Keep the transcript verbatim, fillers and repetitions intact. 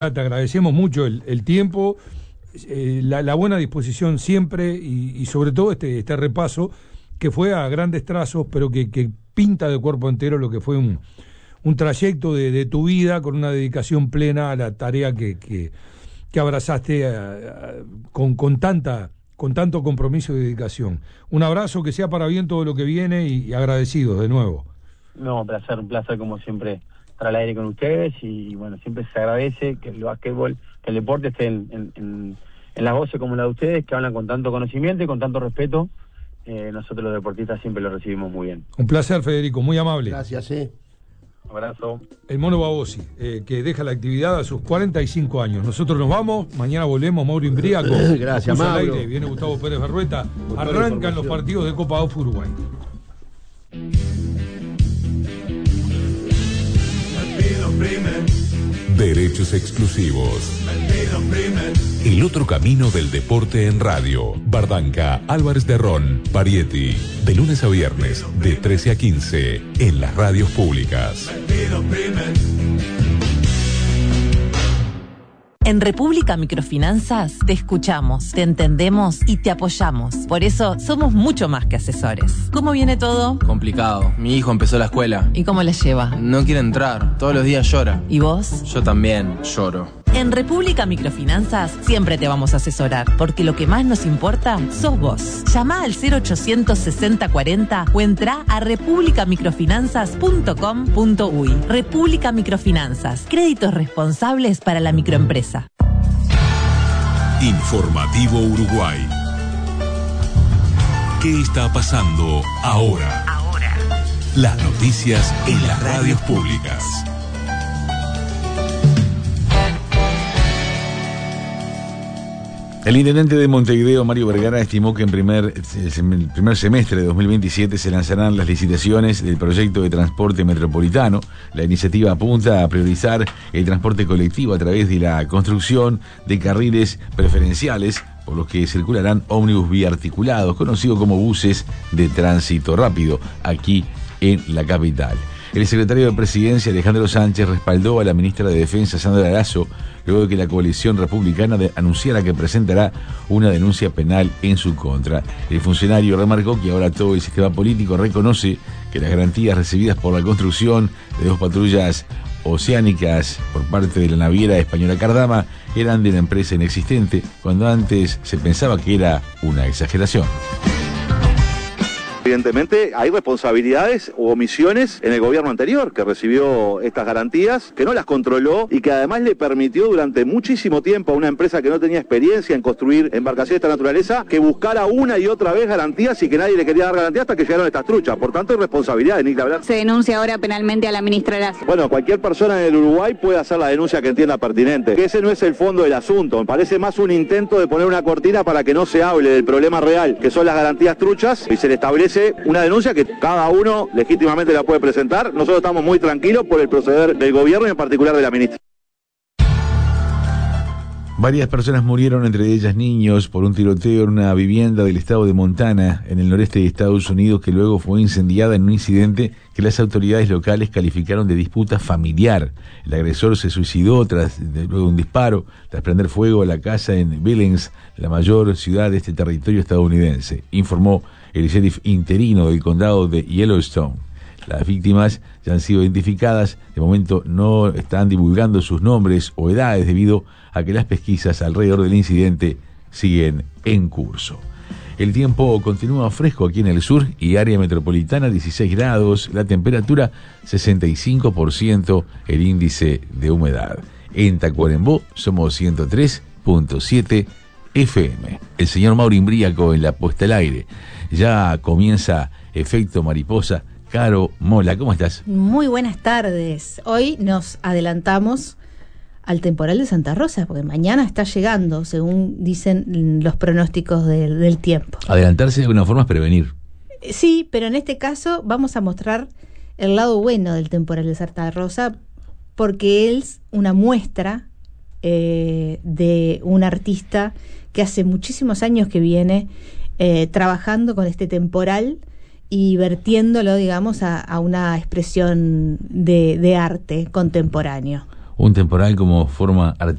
Te agradecemos mucho el, el tiempo, eh, la, la buena disposición siempre y, y sobre todo este, este repaso que fue a grandes trazos, pero que, que pinta de cuerpo entero lo que fue un, un trayecto de, de tu vida con una dedicación plena a la tarea que, que, que abrazaste a, a, con, con, tanta, con tanto compromiso y dedicación. Un abrazo, que sea para bien todo lo que viene y, y agradecidos de nuevo. No, un placer, un placer como siempre estar al aire con ustedes y bueno, siempre se agradece que el básquetbol, que el deporte esté en, en, en, en las voces como la de ustedes, que hablan con tanto conocimiento y con tanto respeto. Eh, nosotros los deportistas siempre lo recibimos muy bien. Un placer, Federico, muy amable. Gracias, eh. Un abrazo. El Mono Babosi, eh, que deja la actividad a sus cuarenta y cinco años. Nosotros nos vamos, mañana volvemos, Mauro Imbriaco. Gracias, Mauro. Al aire, viene Gustavo Pérez Berrueta. Arrancan los partidos de Copa Off Uruguay. Derechos exclusivos. El otro camino del deporte en radio. Bardanca, Álvarez de Ron, Parietti. De lunes a viernes, de trece a quince, en las radios públicas. En República Microfinanzas te escuchamos, te entendemos y te apoyamos. Por eso somos mucho más que asesores. ¿Cómo viene todo? Complicado. Mi hijo empezó la escuela. ¿Y cómo le lleva? No quiere entrar. Todos los días llora. ¿Y vos? Yo también lloro. En República Microfinanzas siempre te vamos a asesorar, porque lo que más nos importa sos vos. Llama al cero ochocientos sesenta cuarenta o entra a república microfinanzas punto com punto uy. República Microfinanzas, créditos responsables para la microempresa. Informativo Uruguay. ¿Qué está pasando ahora? Ahora. Las noticias en las radios públicas. El intendente de Montevideo, Mario Vergara, estimó que en primer, el primer semestre de dos mil veintisiete se lanzarán las licitaciones del proyecto de transporte metropolitano. La iniciativa apunta a priorizar el transporte colectivo a través de la construcción de carriles preferenciales por los que circularán ómnibus biarticulados, conocidos como buses de tránsito rápido, aquí en la capital. El secretario de Presidencia, Alejandro Sánchez, respaldó a la ministra de Defensa, Sandra Lazo, luego de que la coalición republicana de, anunciara que presentará una denuncia penal en su contra. El funcionario remarcó que ahora todo el sistema político reconoce que las garantías recibidas por la construcción de dos patrullas oceánicas por parte de la naviera española Cardama eran de la empresa inexistente, cuando antes se pensaba que era una exageración. Evidentemente hay responsabilidades u omisiones en el gobierno anterior que recibió estas garantías, que no las controló y que además le permitió durante muchísimo tiempo a una empresa que no tenía experiencia en construir embarcaciones de esta naturaleza que buscara una y otra vez garantías y que nadie le quería dar garantías hasta que llegaron estas truchas. Por tanto hay responsabilidades, ni que hablar. Se denuncia ahora penalmente a la ministra Lazo. Bueno, cualquier persona en el Uruguay puede hacer la denuncia que entienda pertinente. Que ese no es el fondo del asunto. Me parece más un intento de poner una cortina para que no se hable del problema real, que son las garantías truchas, y se le establece una denuncia que cada uno legítimamente la puede presentar. Nosotros estamos muy tranquilos por el proceder del gobierno y en particular de la ministra. Varias personas murieron, entre ellas niños, por un tiroteo en una vivienda del estado de Montana, en el noreste de Estados Unidos, que luego fue incendiada en un incidente que las autoridades locales calificaron de disputa familiar. El agresor se suicidó tras luego un disparo, tras prender fuego a la casa en Billings, la mayor ciudad de este territorio estadounidense, informó el sheriff interino del condado de Yellowstone. Las víctimas ya han sido identificadas. De momento no están divulgando sus nombres o edades debido a que las pesquisas alrededor del incidente siguen en curso. El tiempo continúa fresco aquí en el sur y área metropolitana, dieciséis grados, la temperatura sesenta y cinco por ciento, el índice de humedad. En Tacuarembó somos ciento tres punto siete F M. El señor Mauro Imbriaco en la puesta al aire. Ya comienza Efecto Mariposa. Caro Mola, ¿cómo estás? Muy buenas tardes. Hoy nos adelantamos al temporal de Santa Rosa, porque mañana está llegando, según dicen los pronósticos del, del tiempo. Adelantarse de alguna forma es prevenir. Sí, pero en este caso vamos a mostrar el lado bueno del temporal de Santa Rosa, porque es una muestra eh, de un artista que hace muchísimos años que viene eh, trabajando con este temporal y vertiéndolo, digamos, a, a una expresión de, de arte contemporáneo. Un temporal como forma artística.